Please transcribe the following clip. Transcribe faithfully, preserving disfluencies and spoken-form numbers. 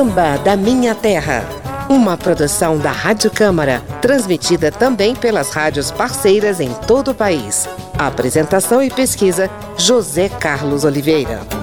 Samba da Minha Terra, uma produção da Rádio Câmara, transmitida também pelas rádios parceiras em todo o país. Apresentação e pesquisa, José Carlos Oliveira.